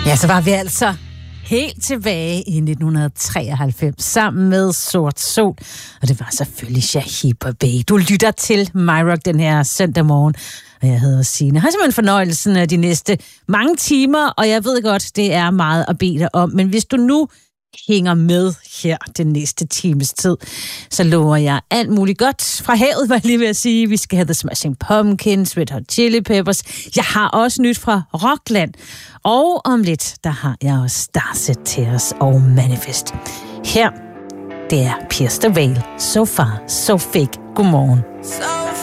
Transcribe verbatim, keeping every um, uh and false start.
Ja, så var vi altså helt tilbage i nitten treoghalvfems sammen med Sort Sol. Og det var selvfølgelig Shahid Barbey. Du lytter til My Rock den her søndag morgen. Og jeg hedder Signe. Jeg har simpelthen fornøjelsen af de næste mange timer, og jeg ved godt, det er meget at bede dig om. Men hvis du nu hænger med her den næste times tid, så lover jeg alt muligt godt fra havet, var jeg lige ved at sige. Vi skal have The Smashing Pumpkins, Red Hot Chili Peppers. Jeg har også nyt fra Rockland. Og om lidt, der har jeg også Starset til os og Manifest. Her, det er Pierce the Veil. So far, so fake. Godmorgen.